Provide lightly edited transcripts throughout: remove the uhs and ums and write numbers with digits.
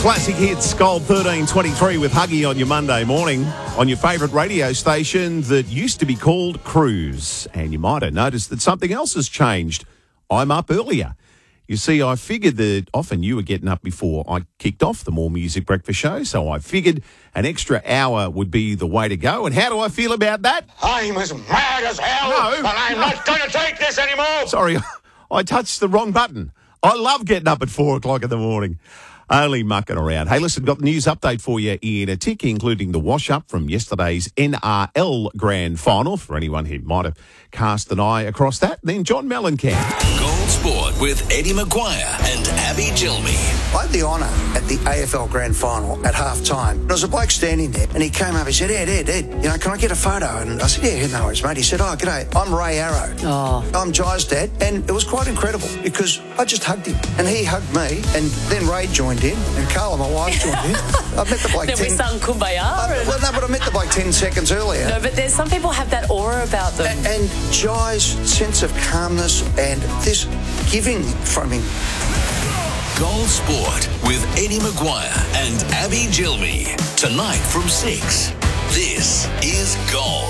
Classic hits, Gold 1323 with Huggy on your Monday morning on your favourite radio station that used to be called Cruise. And you might have noticed that something else has changed. I'm up earlier. You see, I figured that often you were getting up before I kicked off the More Music Breakfast show, so I figured an extra hour would be the way to go. And how do I feel about that? I'm as mad as hell, and I'm not going to take this anymore. Sorry, I touched the wrong button. I love getting up at 4 o'clock in the morning. Only mucking around. Hey, listen, got the news update for you in a tick, including the wash-up from yesterday's NRL Grand Final, for anyone who might have cast an eye across that. Then John Mellencamp. Gold Sport with Eddie Maguire and Abby Gilmy. I had the honour at the AFL Grand Final at half-time. There was a bloke standing there, and he came up, he said, Ed, can I get a photo? And I said, yeah, no worries, mate. He said, oh, g'day, I'm Ray Arrow. Oh. I'm Jai's dad, and it was quite incredible because I just hugged him, and he hugged me, and then Ray joined in, and Carla, my wife, joined in. I met the bloke Then we sung Kumbaya. but I met the bloke 10 seconds earlier. No, but there's some people have that aura about them. And Jai's sense of calmness and this giving from him. Gold Sport with Eddie Maguire and Abby Gilmy. Tonight from 6. This is Gold.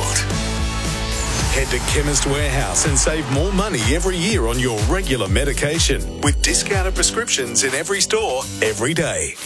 Head to Chemist Warehouse and save more money every year on your regular medication with discounted prescriptions in every store every day.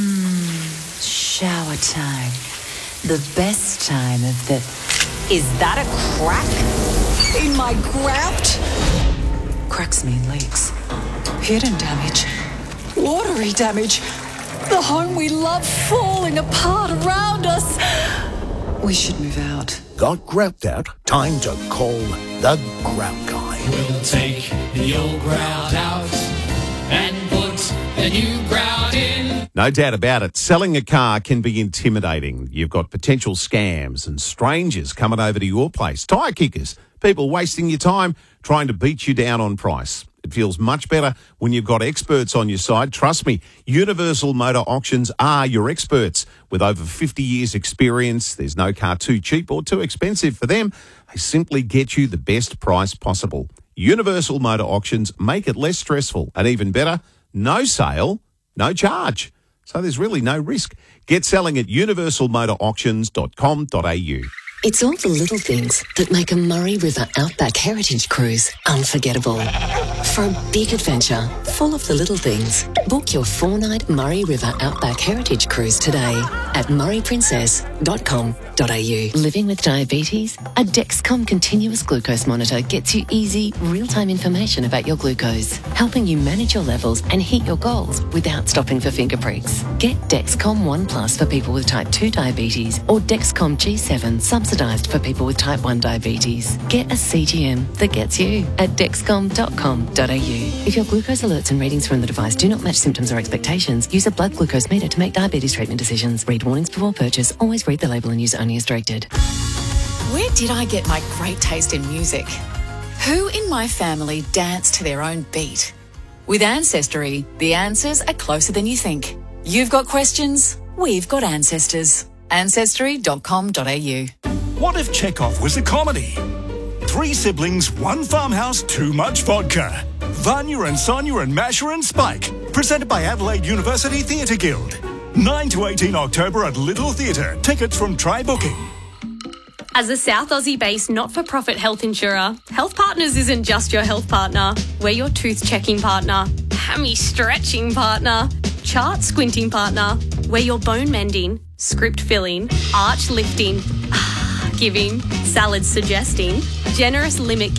Shower time. The best time of the... Is that a crack in my grout? Cracks mean leaks. Hidden damage. Watery damage. The home we love falling apart around us. We should move out. Got grout out? Time to call the Grout Guy. We'll take the old grout out and put the new grout in. No doubt about it. Selling a car can be intimidating. You've got potential scams and strangers coming over to your place. Tyre kickers, people wasting your time trying to beat you down on price. It feels much better when you've got experts on your side. Trust me, Universal Motor Auctions are your experts. With over 50 years' experience, there's no car too cheap or too expensive for them. They simply get you the best price possible. Universal Motor Auctions make it less stressful. And even better, no sale, no charge. So there's really no risk. Get selling at universalmotorauctions.com.au. It's all the little things that make a Murray River Outback Heritage Cruise unforgettable. For a big adventure full of the little things, book your 4-night Murray River Outback Heritage Cruise today at murrayprincess.com.au. Living with diabetes? A Dexcom continuous glucose monitor gets you easy, real-time information about your glucose, helping you manage your levels and hit your goals without stopping for finger pricks. Get Dexcom One Plus for people with type 2 diabetes or Dexcom G7 subsidized for people with type 1 diabetes. Get a CGM that gets you at dexcom.com.au. If your glucose alerts and readings from the device do not match symptoms or expectations, use a blood glucose meter to make diabetes treatment decisions. Read warnings before purchase. Always read the label and use only as directed. Where did I get my great taste in music? Who in my family danced to their own beat? With Ancestry, the answers are closer than you think. You've got questions, we've got ancestors. Ancestry.com.au. What if Chekhov was a comedy? 3 siblings, 1 farmhouse, too much vodka. Vanya and Sonia and Masha and Spike. Presented by Adelaide University Theatre Guild. 9 to 18 October at Little Theatre. Tickets from Try Booking. As a South Aussie-based not-for-profit health insurer, Health Partners isn't just your health partner. We're your tooth-checking partner, hammy-stretching partner, chart-squinting partner. We're your bone-mending, script-filling, arch-lifting, giving, salad-suggesting, generous limit